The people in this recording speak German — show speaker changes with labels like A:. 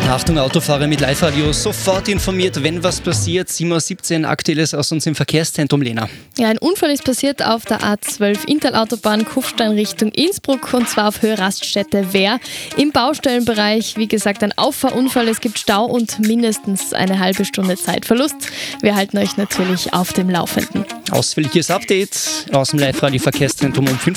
A: Achtung, Autofahrer mit Live-Radio, sofort informiert, wenn was passiert. 7:17 Uhr, Aktuelles aus uns im Verkehrszentrum, Lena.
B: Ja, ein Unfall ist passiert auf der A12 Inntal-Autobahn Kufstein Richtung Innsbruck und zwar auf Höhe Raststätte Wehr. Im Baustellenbereich, wie gesagt, ein Auffahrunfall. Es gibt Stau und mindestens eine halbe Stunde Zeitverlust. Wir halten euch natürlich auf dem Laufenden.
A: Ausführliches Update aus dem Live-Radio Verkehrszentrum um 5.